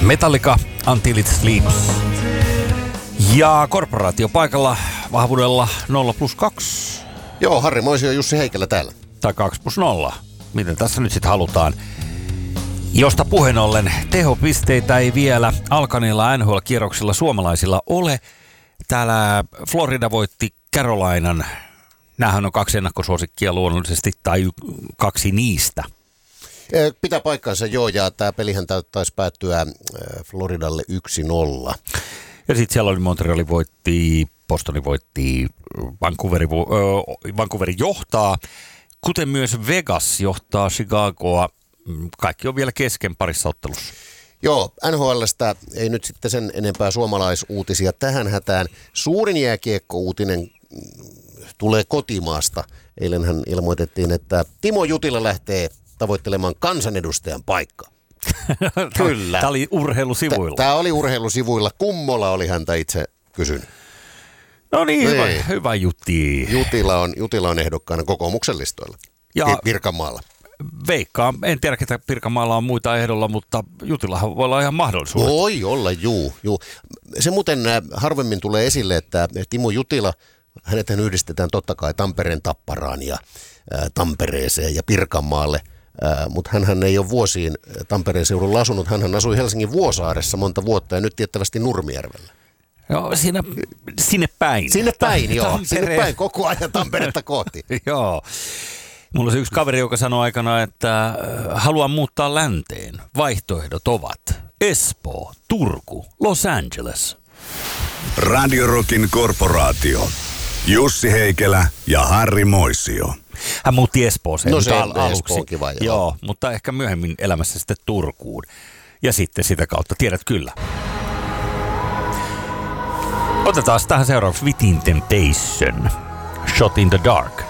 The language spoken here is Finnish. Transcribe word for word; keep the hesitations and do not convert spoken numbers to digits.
Metallica, Until It Sleeps. Ja korporaatio paikalla vahvuudella nolla plus kaksi. Joo, Harri Moisio ja Jussi Heikelä täällä. Tai kaksi plus nolla. Miten tässä nyt sitten halutaan? Josta puheen ollen tehopisteitä ei vielä alkaneilla N H L-kierroksilla suomalaisilla ole. Täällä Florida voitti Carolinan. Nämähän on kaksi ennakkosuosikkia luonnollisesti, tai kaksi niistä. Pitää paikkansa, joo, ja tämä pelihän taisi päättyä Floridalle yksi nolla. Ja sitten siellä oli Montreali voitti, Bostoni voitti, Vancouveri, Vancouveri johtaa, kuten myös Vegas johtaa Chicagoa. Kaikki on vielä kesken parissa ottelussa. Joo, N H L:stä ei nyt sitten sen enempää suomalaisuutisia tähän hätään. Suurin jääkiekko-uutinen tulee kotimaasta. Eilenhän ilmoitettiin, että Timo Jutila lähtee tavoittelemaan kansanedustajan paikkaa. Kyllä. Tämä oli urheilusivuilla. Tämä oli urheilusivuilla. Kummola oli häntä itse kysynyt. No niin, hyvä, hyvä Jutti. Jutila on, Jutila on ehdokkaana kokoomuksen listoilla. Ja Pirkanmaalla. Veikkaa, en tiedä ketä Pirkanmaalla on muita ehdolla, mutta Jutilahan voi olla ihan mahdollisuus. Voi olla, juu, juu. Se muuten harvemmin tulee esille, että Timo Jutila, hänethän yhdistetään totta kai Tampereen Tapparaan ja ä, Tampereeseen ja Pirkanmaalle, ä, mutta hänhän ei ole vuosiin Tampereen seudulla asunut. Hänhän asui Helsingin Vuosaaressa monta vuotta ja nyt tiettävästi Nurmijärvellä. Joo, siinä, sinne päin. Sinne päin, joo. Tampereen. Sinne päin koko ajan Tamperetta kohti. Joo. Mulla on se yksi kaveri, joka sanoi aikana, että haluan muuttaa länteen. Vaihtoehdot ovat Espoo, Turku, Los Angeles. Radio Rockin korporaatio. Jussi Heikelä ja Harri Moisio. Hän muutti Espooseen no se al- aluksi. Espoo kiva, joo. joo, mutta ehkä myöhemmin elämässä sitten Turkuun. Ja sitten sitä kautta, tiedät kyllä. Otetaan tähän seuraavaksi Within Temptation. Shot in the Dark.